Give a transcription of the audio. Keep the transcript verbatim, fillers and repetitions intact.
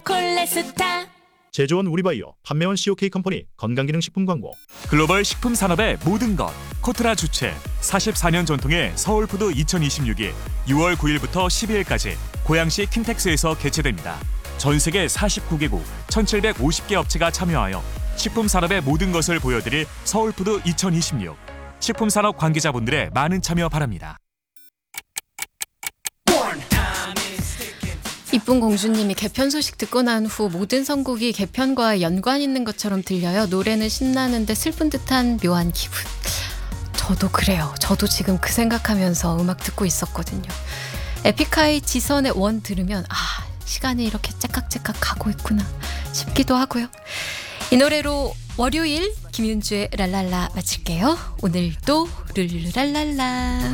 콜레스타. 제조원 우리바이오, 판매원 씨오케이 컴퍼니 건강기능식품 광고. 글로벌 식품 산업의 모든 것 코트라 주최 사십사 년 전통의 서울푸드 이천이십육이 유월 구일부터 십이일까지 고양시 킨텍스에서 개최됩니다. 전 세계 사십구 개국 천칠백오십 개 업체가 참여하여 식품 산업의 모든 것을 보여드릴 서울푸드 이천이십육. 식품 산업 관계자분들의 많은 참여 바랍니다. 이쁜 공주님이 개편 소식 듣고 난 후 모든 선곡이 개편과 연관 있는 것처럼 들려요. 노래는 신나는데 슬픈 듯한 묘한 기분. 저도 그래요. 저도 지금 그 생각하면서 음악 듣고 있었거든요. 에픽하이 지선의 원 들으면 아, 시간이 이렇게 째깍째깍 가고 있구나 싶기도 하고요. 이 노래로 월요일 김윤주의 랄랄라 마칠게요. 오늘도 룰루랄랄라.